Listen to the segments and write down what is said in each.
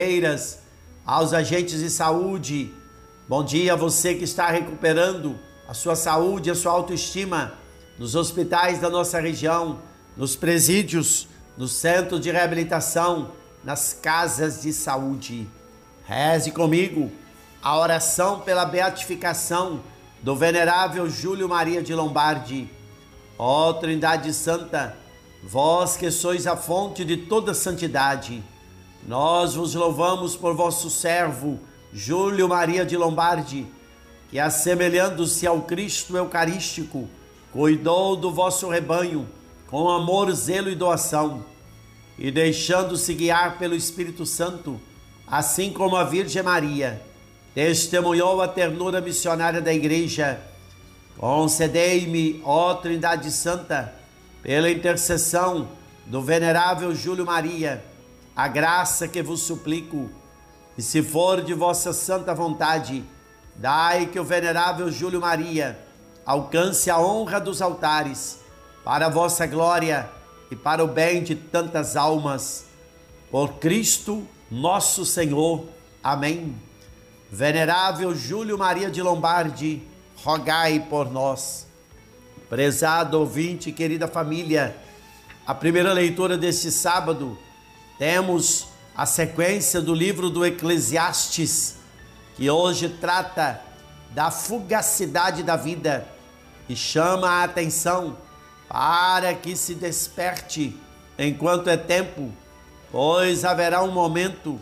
aos agentes de saúde. Bom dia a você que está recuperando a sua saúde, a sua autoestima nos hospitais da nossa região, nos presídios, nos centros de reabilitação, nas casas de saúde. Reze comigo a oração pela beatificação do venerável Júlio Maria de Lombardi. Ó Trindade Santa, vós que sois a fonte de toda santidade, nós vos louvamos por vosso servo, Júlio Maria de Lombardi, que, assemelhando-se ao Cristo Eucarístico, cuidou do vosso rebanho com amor, zelo e doação, e deixando-se guiar pelo Espírito Santo, assim como a Virgem Maria, testemunhou a ternura missionária da Igreja. Concedei-me, ó Trindade Santa, pela intercessão do venerável Júlio Maria, a graça que vos suplico, e se for de vossa santa vontade, dai que o venerável Júlio Maria alcance a honra dos altares, para a vossa glória e para o bem de tantas almas. Por Cristo nosso Senhor. Amém. Venerável Júlio Maria de Lombardi, rogai por nós. Prezado ouvinte, querida família, a primeira leitura deste sábado, temos a sequência do livro do Eclesiastes, que hoje trata da fugacidade da vida e chama a atenção para que se desperte enquanto é tempo, pois haverá um momento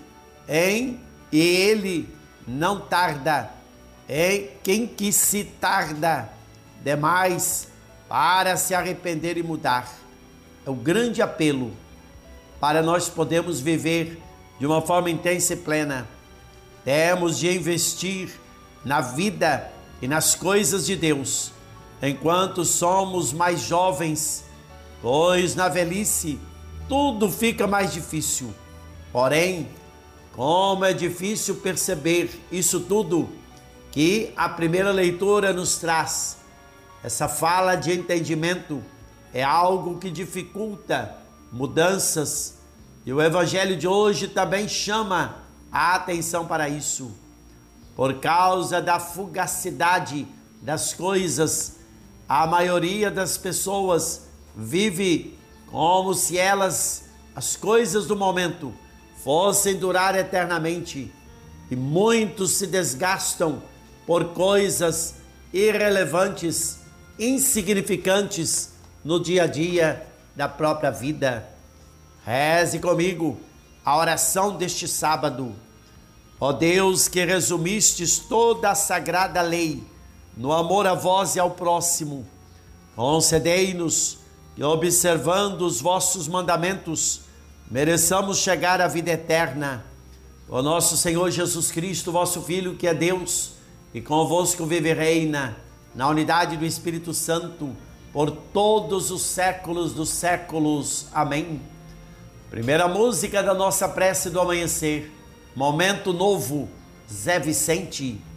e ele não tarda, quem que se tarda demais para se arrepender e mudar. É o grande apelo para nós podermos viver de uma forma intensa e plena. Temos de investir na vida e nas coisas de Deus, enquanto somos mais jovens, pois na velhice tudo fica mais difícil. Porém, como é difícil perceber isso tudo que a primeira leitura nos traz. Essa fala de entendimento é algo que dificulta mudanças, e o Evangelho de hoje também chama a atenção para isso. Por causa da fugacidade das coisas, a maioria das pessoas vive como se as coisas do momento, fossem durar eternamente, e muitos se desgastam por coisas irrelevantes, insignificantes no dia a dia da própria vida. Reze comigo a oração deste sábado. Ó Deus, que resumistes toda a sagrada lei no amor a vós e ao próximo, concedei-nos que, observando os vossos mandamentos, mereçamos chegar à vida eterna. Ó nosso Senhor Jesus Cristo, vosso Filho, que é Deus, e convosco vive e reina, na unidade do Espírito Santo, por todos os séculos dos séculos. Amém. Primeira música da nossa prece do amanhecer, Momento Novo, Zé Vicente.